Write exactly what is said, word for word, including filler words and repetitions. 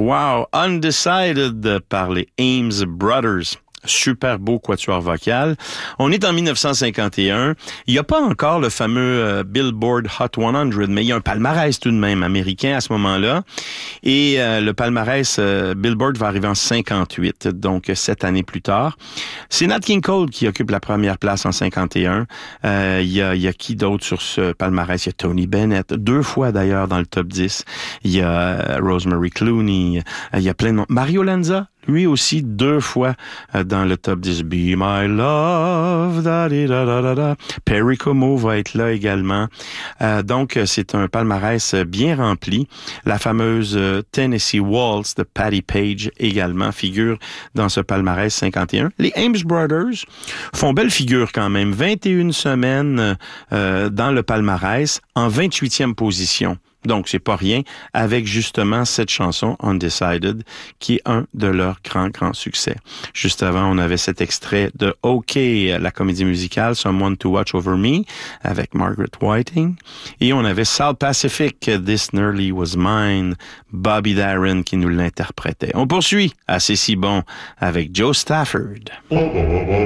Wow! Undecided par les Ames Brothers. Super beau quatuor vocal. On est en dix-neuf cent cinquante et un. Il n'y a pas encore le fameux euh, Billboard Hot cent, mais il y a un palmarès tout de même américain à ce moment-là. Et euh, le palmarès euh, Billboard va arriver en cinquante-huit, donc sept années plus tard. C'est Nat King Cole qui occupe la première place en cinquante et un. Euh, il y a, il y a qui d'autre sur ce palmarès? Il y a Tony Bennett, deux fois d'ailleurs dans le top dix. Il y a euh, Rosemary Clooney. Euh, il y a plein de monde. Mario Lanza, lui aussi, deux fois euh, dans le top dix. Be My Love, da da da da da. Perry Como va être là également. Euh, donc, c'est un palmarès bien rempli. La fameuse euh, Tennessee Waltz de Patti Page également figure dans ce palmarès cinquante et un. Les Ames Brothers font belle figure quand même. vingt et une semaines euh, dans le palmarès en vingt-huitième position. Donc, c'est pas rien, avec justement cette chanson Undecided, qui est un de leurs grands, grands succès. Juste avant, on avait cet extrait de OK, la comédie musicale Someone to Watch Over Me, avec Margaret Whiting. Et on avait South Pacific, This Nearly Was Mine, Bobby Darin qui nous l'interprétait. On poursuit, assez si bon, avec Joe Stafford.